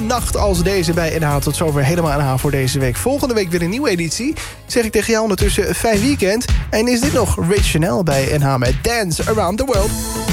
nacht als deze bij NH. Tot zover helemaal NH voor deze week. Volgende week weer een nieuwe editie. Zeg ik tegen jou ondertussen fijn weekend. En is dit nog Rich Chanel bij NH met Dance Around the World.